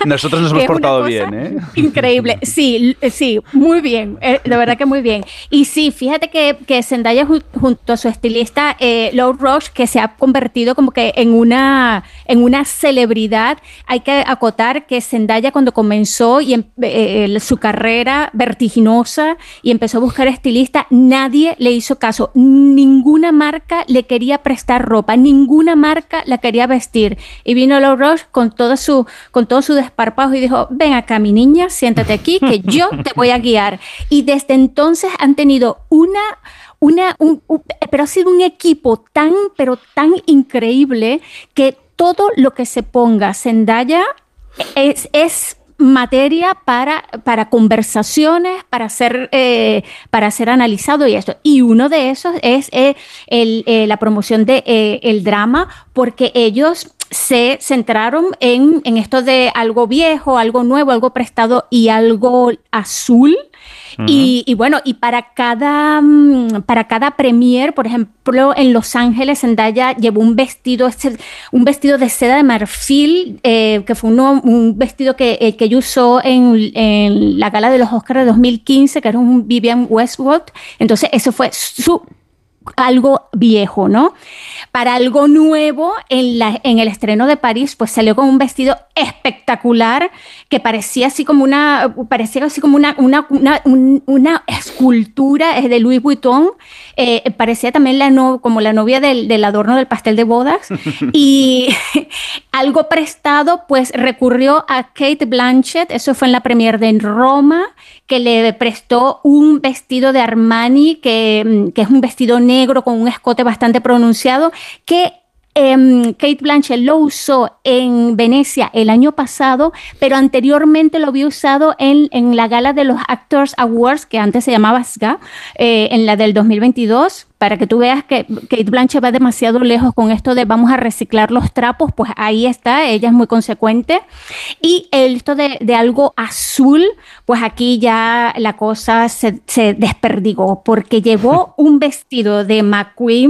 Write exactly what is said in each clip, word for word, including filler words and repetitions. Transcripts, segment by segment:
Nosotros nos hemos portado bien, ¿eh? Increíble, sí, sí, muy bien, eh, de verdad que muy bien. Y sí, fíjate que, que Zendaya ju- junto a su estilista eh, Lord Roche, que se ha convertido como que en una, en una celebridad. Hay que acotar que Zendaya cuando comenzó y em, eh, su carrera vertiginosa y empezó a buscar estilista, nadie le hizo caso, ninguna marca le quería prestar ropa, ninguna marca la quería vestir. Y vino Lord Roche con todo su, con todo su desparpajo y dijo, ven acá mi niña, siéntate aquí que yo te voy a guiar. Y desde entonces han tenido una, una, un, un, pero ha sido un equipo tan, pero tan increíble que todo lo que se ponga Zendaya es, es materia para, para conversaciones, para ser, eh, para ser analizado y esto. Y uno de esos es eh, el, eh, la promoción de eh, el drama, porque ellos se centraron en, en esto de algo viejo, algo nuevo, algo prestado y algo azul. Uh-huh. Y, y bueno, y para cada, para cada premier, por ejemplo, en Los Ángeles, Zendaya llevó un vestido, un vestido de seda de marfil, eh, que fue uno, un vestido que, eh, que ella usó en, en la gala de los Oscars de dos mil quince, que era un Vivienne Westwood. Entonces, eso fue su algo viejo, ¿no? Para algo nuevo, en, la, en el estreno de París, pues salió con un vestido espectacular que parecía así como una, parecía así como una, una, una, una escultura de Louis Vuitton. Eh, parecía también la no, como la novia del, del adorno del pastel de bodas. Y algo prestado, pues recurrió a Cate Blanchett, eso fue en la premiere de Roma, que le prestó un vestido de Armani, que, que es un vestido negro con un escote bastante pronunciado, que Um, Cate Blanchett lo usó en Venecia el año pasado, pero anteriormente lo había usado en, en la gala de los Actors Awards, que antes se llamaba S G A, eh, en la del dos mil veintidós. Para que tú veas que Cate Blanchett va demasiado lejos con esto de vamos a reciclar los trapos, pues ahí está, ella es muy consecuente. Y esto de, de algo azul, pues aquí ya la cosa se, se desperdigó, porque llevó un vestido de McQueen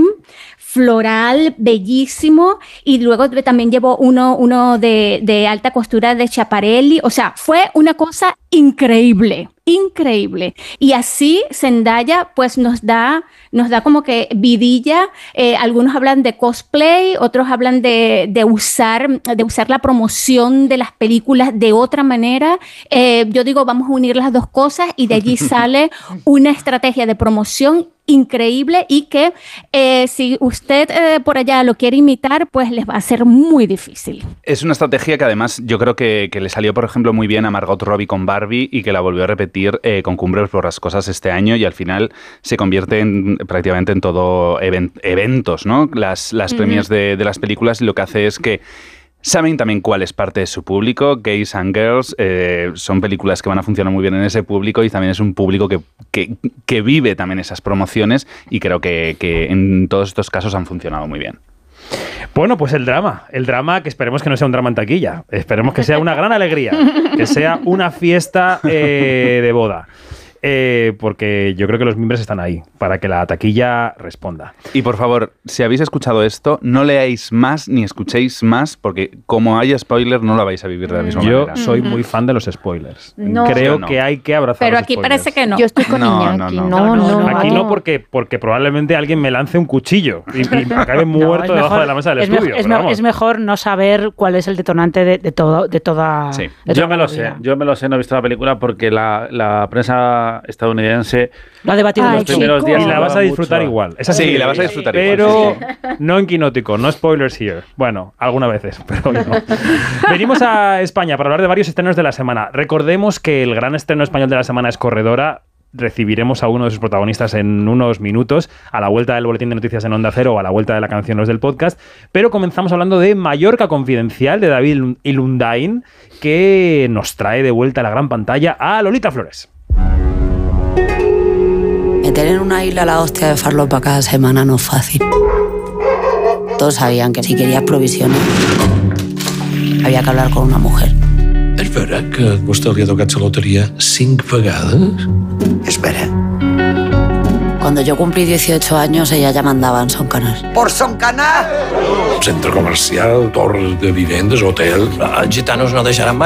floral, bellísimo, y luego también llevó uno, uno de, de alta costura de Schiaparelli. O sea, fue una cosa increíble, increíble. Y así Zendaya pues nos da, nos da como que vidilla. Eh, algunos hablan de cosplay, otros hablan de, de, usar, de usar la promoción de las películas de otra manera. Eh, yo digo, vamos a unir las dos cosas y de allí sale una estrategia de promoción increíble y que eh, si usted eh, por allá lo quiere imitar, pues les va a ser muy difícil. Es una estrategia que además yo creo que, que le salió, por ejemplo, muy bien a Margot Robbie con Barbie y que la volvió a repetir eh, con Cumbres Borrascosas este año, y al final se convierte en, prácticamente en todo event, eventos, ¿no? Las, las uh-huh. premiers de, de las películas, y lo que hace es que saben también cuál es parte de su público. Gays and Girls eh, son películas que van a funcionar muy bien en ese público, y también es un público que, que, que vive también esas promociones, y creo que, que en todos estos casos han funcionado muy bien. Bueno, pues el drama, el drama que esperemos que no sea un drama en taquilla, esperemos que sea una gran alegría, que sea una fiesta eh, de boda. Eh, porque yo creo que los miembros están ahí para que la taquilla responda. Y por favor, si habéis escuchado esto, no leáis más ni escuchéis más, porque como haya spoiler no lo vais a vivir de la misma yo manera. Yo soy muy fan de los spoilers. No. Creo no. que hay que abrazar Pero los aquí spoilers. parece que no. Yo estoy con No, Iñaki. no, No, no. no, no. Aquí no. no, porque, porque probablemente alguien me lance un cuchillo y, y me acabe muerto No, debajo mejor, de la mesa del es estudio. Mejor, es, pero me, es mejor no saber cuál es el detonante de, de, todo, de toda... Sí. de Yo toda me lo la sé, movida. yo me lo sé, no he visto la película porque la, la prensa estadounidense Lo ha debatido Ay, los primeros chico. días Y la vas a hablaba disfrutar mucho. igual. Esa Sí, la vas a disfrutar pero igual. Pero no en Quinótico, no spoilers here. Bueno, algunas veces, pero hoy no. Venimos a España para hablar de varios estrenos de la semana. Recordemos que el gran estreno español de la semana es Corredora. Recibiremos a uno de sus protagonistas en unos minutos, a la vuelta del boletín de noticias en Onda Cero o a la vuelta de la canción Los del Podcast. Pero comenzamos hablando de Mallorca Confidencial, de David Ilundain, que nos trae de vuelta a la gran pantalla a Lolita Flores. Meter en una isla la hostia de farlopa cada semana no es fácil. Todos sabían que si querías provisiones había que hablar con una mujer. És vera que a vostè li ha tocat la loteria cinc vegades? És vera. Cuando yo cumplí dieciocho años, ella ya mandaba en Son Canal. Por Son Canal! Centre comercial, torres de vivendes, hotel... Els gitanos no deixaran mai.